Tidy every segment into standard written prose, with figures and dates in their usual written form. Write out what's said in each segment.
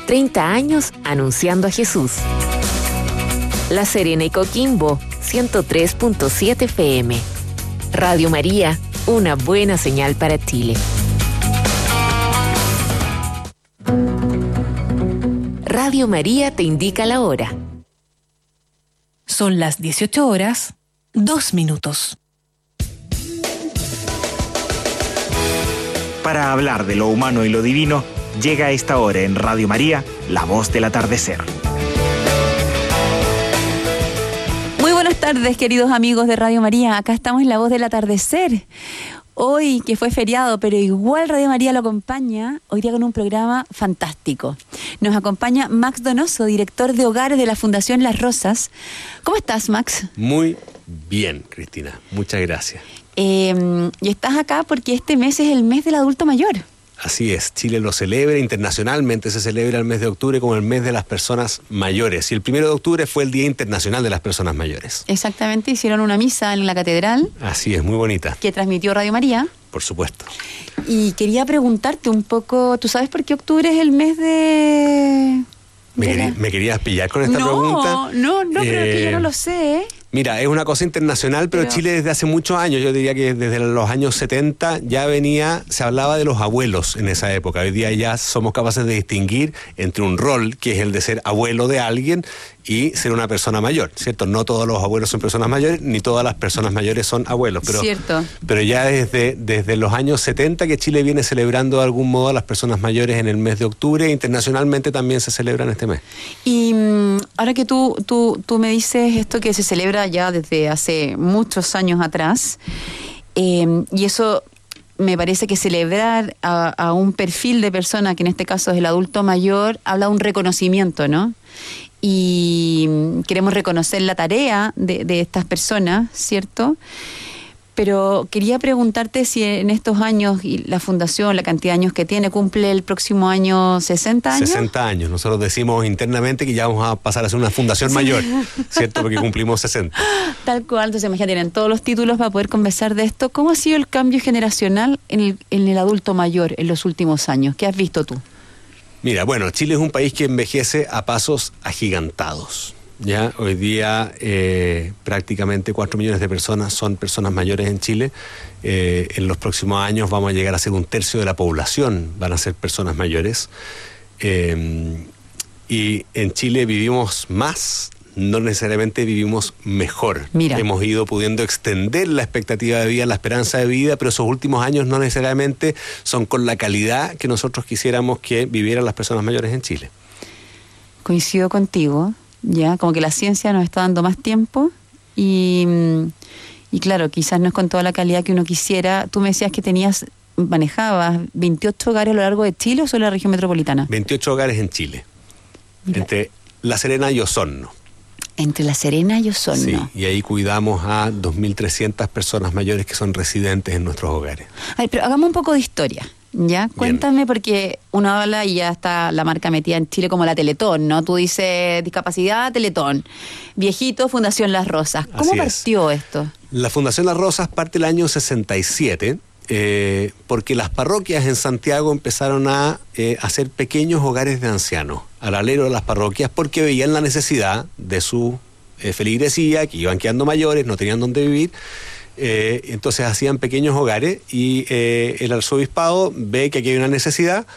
30 años anunciando a Jesús. La Serena y Coquimbo, 103.7 FM. Radio María, una buena señal para Chile. Radio María te indica la hora. Son las 18 horas, 2 minutos. Para hablar de lo humano y lo divino, llega a esta hora en Radio María, La Voz del Atardecer. Muy buenas tardes, queridos amigos de Radio María. Acá estamos en La Voz del Atardecer. Hoy, que fue feriado, pero igual Radio María lo acompaña, hoy día con un programa fantástico. Nos acompaña Max Donoso, director de Hogares de la Fundación Las Rosas. ¿Cómo estás, Max? Muy bien, Cristina. Muchas gracias. Y estás acá porque este mes es el mes del adulto mayor. Así es, Chile lo celebra, internacionalmente se celebra el mes de octubre como el mes de las personas mayores. Y el 1 de octubre fue el Día Internacional de las Personas Mayores. Exactamente, hicieron una misa en la catedral. Así es, muy bonita. Que transmitió Radio María. Por supuesto. Y quería preguntarte un poco, ¿tú sabes por qué octubre es el mes de...? ¿Me querías pillar con esta pregunta? No, pero es que yo no lo sé, ¿eh? Mira, es una cosa internacional, pero Chile desde hace muchos años, yo diría que desde los años 70 ya se hablaba de los abuelos en esa época. Hoy día ya somos capaces de distinguir entre un rol, que es el de ser abuelo de alguien, y ser una persona mayor, ¿cierto? No todos los abuelos son personas mayores, ni todas las personas mayores son abuelos. Cierto. Pero ya desde los años 70 que Chile viene celebrando de algún modo a las personas mayores en el mes de octubre, internacionalmente también se celebra en este mes. Y ahora que tú me dices esto que se celebra ya desde hace muchos años atrás, y eso me parece que celebrar a un perfil de persona, que en este caso es el adulto mayor, habla de un reconocimiento, ¿no? Y queremos reconocer la tarea de estas personas, ¿cierto? Pero quería preguntarte si en estos años, y la fundación, la cantidad de años que tiene, cumple el próximo año 60 años. 60 años. Nosotros decimos internamente que ya vamos a pasar a ser una fundación mayor, ¿cierto? Porque cumplimos 60. Tal cual. Entonces, imagínate, tienen todos los títulos para poder conversar de esto. ¿Cómo ha sido el cambio generacional en el adulto mayor en los últimos años? ¿Qué has visto tú? Mira, bueno, Chile es un país que envejece a pasos agigantados. Ya hoy día prácticamente 4 millones de personas son personas mayores en Chile. En los próximos años vamos a llegar a ser 1/3 de la población, van a ser personas mayores. Y en Chile vivimos más, no necesariamente vivimos mejor. Mira. Hemos ido pudiendo extender la expectativa de vida, la esperanza de vida, pero esos últimos años no necesariamente son con la calidad que nosotros quisiéramos que vivieran las personas mayores en Chile. Coincido contigo. Ya, como que la ciencia nos está dando más tiempo y claro, quizás no es con toda la calidad que uno quisiera. Tú me decías que manejabas 28 hogares a lo largo de Chile, ¿o solo la región metropolitana? 28 hogares en Chile. Mira. Entre La Serena y Osorno. Entre La Serena y Osorno. Sí, y ahí cuidamos a 2.300 personas mayores que son residentes en nuestros hogares. Ay, pero hagamos un poco de historia. ¿Ya? Cuéntame, porque uno habla y ya está la marca metida en Chile como la Teletón, ¿no? Tú dices discapacidad, Teletón. Viejito, Fundación Las Rosas. ¿Cómo partió esto? La Fundación Las Rosas parte el año 67, porque las parroquias en Santiago empezaron a hacer pequeños hogares de ancianos al alero de las parroquias, porque veían la necesidad de su feligresía, que iban quedando mayores, no tenían dónde vivir. Entonces hacían pequeños hogares y el arzobispado ve que aquí hay una necesidad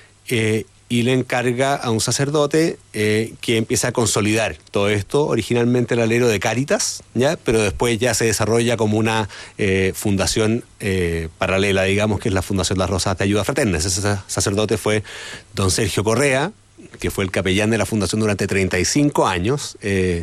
y le encarga a un sacerdote que empiece a consolidar todo esto, originalmente el alero de Cáritas, ¿ya? Pero después ya se desarrolla como una fundación paralela, digamos, que es la Fundación Las Rosas de Ayuda Fraterna. Ese sacerdote fue don Sergio Correa, que fue el capellán de la fundación durante 35 años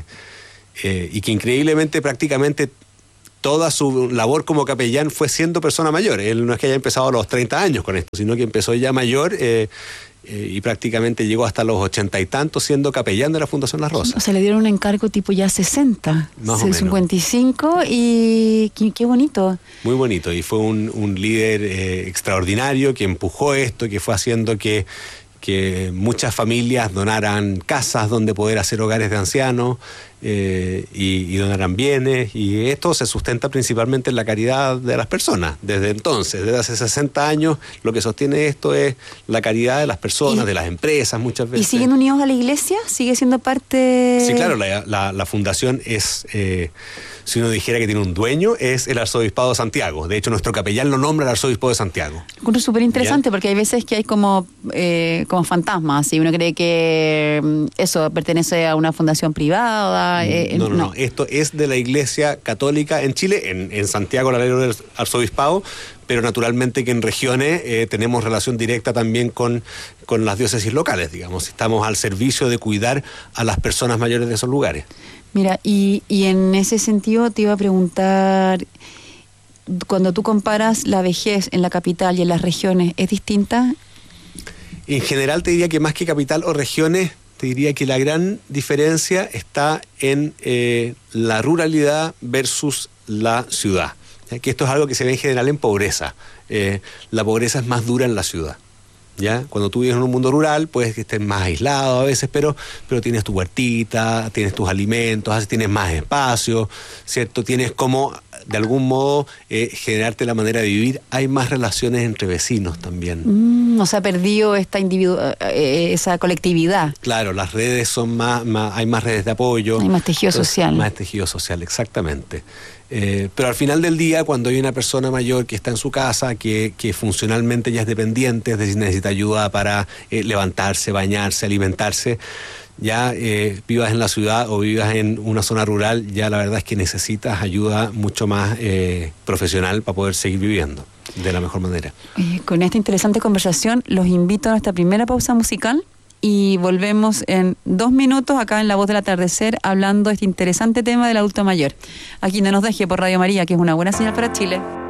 y que increíblemente prácticamente toda su labor como capellán fue siendo persona mayor. Él no es que haya empezado a los 30 años con esto, sino que empezó ya mayor y prácticamente llegó hasta los 80 y tantos siendo capellán de la Fundación Las Rosas. O sea, le dieron un encargo tipo ya 60, más o menos. 55 y qué bonito. Muy bonito, y fue un líder extraordinario que empujó esto, que fue haciendo que que muchas familias donaran casas donde poder hacer hogares de ancianos y donaran bienes, y esto se sustenta principalmente en la caridad de las personas. Desde entonces, desde hace 60 años, lo que sostiene esto es la caridad de las personas, de las empresas muchas veces. ¿Y siguen unidos a la iglesia? ¿Sigue siendo parte...? Sí, claro, la fundación es... si uno dijera que tiene un dueño, es el Arzobispado de Santiago. De hecho, nuestro capellán lo nombra el Arzobispo de Santiago. Es súper interesante porque hay veces que hay como fantasmas y uno cree que eso pertenece a una fundación privada. No. Esto es de la Iglesia Católica en Chile, en Santiago, el alero del Arzobispado, pero naturalmente que en regiones tenemos relación directa también con las diócesis locales, digamos. Estamos al servicio de cuidar a las personas mayores de esos lugares. Mira, y en ese sentido te iba a preguntar, cuando tú comparas la vejez en la capital y en las regiones, ¿es distinta? En general te diría que más que capital o regiones, te diría que la gran diferencia está en la ruralidad versus la ciudad. Que esto es algo que se ve en general en pobreza. La pobreza es más dura en la ciudad. ¿Ya? Cuando tú vives en un mundo rural, puedes que estés más aislado a veces, pero tienes tu huertita, tienes tus alimentos, a veces tienes más espacio, ¿cierto? Tienes como, de algún modo, generarte la manera de vivir. Hay más relaciones entre vecinos también. O sea, ha perdido esa colectividad. Claro, las redes son hay más redes de apoyo. Hay más tejido social. Más tejido social, exactamente. Pero al final del día, cuando hay una persona mayor que está en su casa, que funcionalmente ya es dependiente, es decir, necesita ayuda para levantarse, bañarse, alimentarse, ya vivas en la ciudad o vivas en una zona rural, ya la verdad es que necesitas ayuda mucho más profesional para poder seguir viviendo de la mejor manera. Con esta interesante conversación, los invito a nuestra primera pausa musical. Y volvemos en 2 minutos acá en La Voz del Atardecer hablando de este interesante tema del adulto mayor. Aquí no nos deje por Radio María, que es una buena señal para Chile.